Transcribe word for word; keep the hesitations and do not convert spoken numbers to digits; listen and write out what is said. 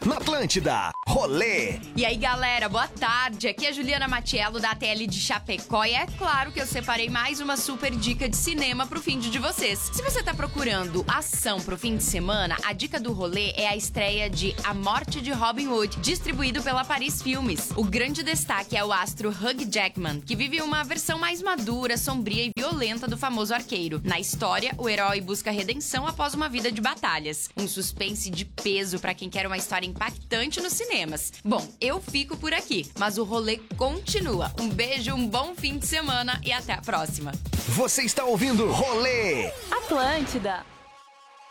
na Atlântida. Rolê. E aí, galera, boa tarde. Aqui é a Juliana Matiello da A T L de Chapecó e é claro que eu separei mais uma super dica de cinema pro fim de vocês. Se você tá procurando ação pro fim de semana, a dica do rolê é a estreia de A Morte de Robin Hood, distribuído pela Paris Filmes. O grande destaque é o astro Hugh Jackman, que vive uma versão mais madura, sombria e violenta do famoso arqueiro. Na história, o herói busca redenção após uma vida de batalhas. Um suspense de peso pra quem quer uma história impactante nos cinemas. Bom, eu fico por aqui, mas o rolê continua. Um beijo, um bom fim de semana e até a próxima. Você está ouvindo Rolê Atlântida.